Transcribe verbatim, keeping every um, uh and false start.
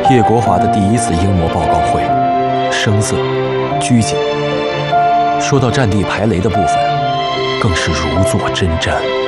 叶国华的第一次英模报告会，声色拘谨，说到战地排雷的部分，更是如坐针毡。